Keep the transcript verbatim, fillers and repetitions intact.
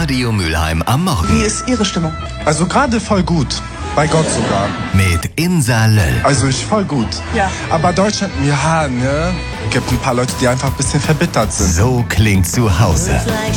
Radio Mülheim am Morgen. Wie ist Ihre Stimmung? Also gerade voll gut. Bei Gott sogar. Mit Insa Löll. Also ich voll gut. Ja. Aber Deutschland, ja, ne? Gibt ein paar Leute, die einfach ein bisschen verbittert sind. So klingt zu Hause.